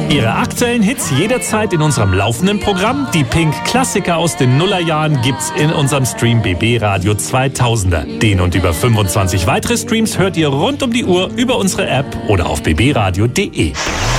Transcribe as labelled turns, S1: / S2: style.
S1: Ihre aktuellen Hits jederzeit in unserem laufenden Programm. Die Pink-Klassiker aus den Nullerjahren gibt's in unserem Stream BB Radio 2000er. Den und über 25 weitere Streams hört ihr rund um die Uhr über unsere App oder auf bbradio.de.